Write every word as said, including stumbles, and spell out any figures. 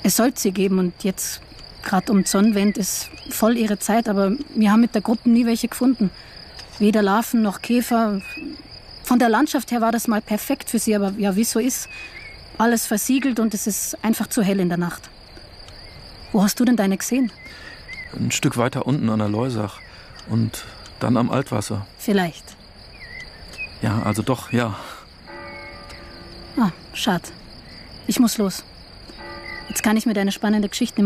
Es soll sie geben und jetzt, gerade um die Sonnenwende, ist voll ihre Zeit, aber wir haben mit der Gruppe nie welche gefunden. Weder Larven noch Käfer. Von der Landschaft her war das mal perfekt für sie, aber ja, wie es so ist, alles versiegelt und es ist einfach zu hell in der Nacht. Wo hast du denn deine gesehen? Ein Stück weiter unten an der Leusach und dann am Altwasser. Vielleicht. Ja, also doch, ja. Ah, schade. Ich muss los. Jetzt kann ich mir deine spannende Geschichte